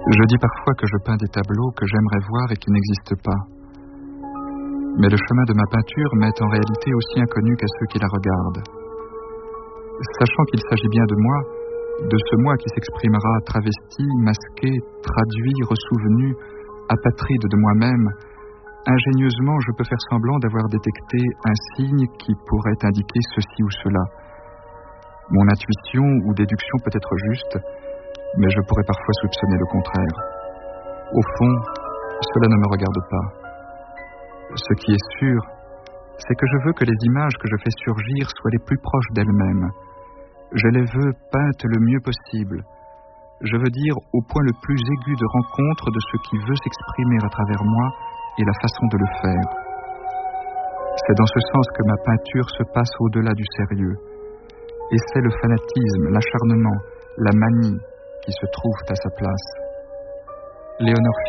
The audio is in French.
Je dis parfois que je peins des tableaux que j'aimerais voir et qui n'existent pas. Mais le chemin de ma peinture m'est en réalité aussi inconnu qu'à ceux qui la regardent. Sachant qu'il s'agit bien de moi, de ce moi qui s'exprimera travesti, masqué, traduit, ressouvenu, apatride de moi-même, ingénieusement je peux faire semblant d'avoir détecté un signe qui pourrait indiquer ceci ou cela. Mon intuition ou déduction peut être juste, mais je pourrais parfois soupçonner le contraire. Au fond, cela ne me regarde pas. Ce qui est sûr, c'est que je veux que les images que je fais surgir soient les plus proches d'elles-mêmes. Je les veux peintes le mieux possible. Je veux dire au point le plus aigu de rencontre de ce qui veut s'exprimer à travers moi et la façon de le faire. C'est dans ce sens que ma peinture se passe au-delà du sérieux. Et c'est le fanatisme, l'acharnement, la manie qui se trouvent à sa place. Léonore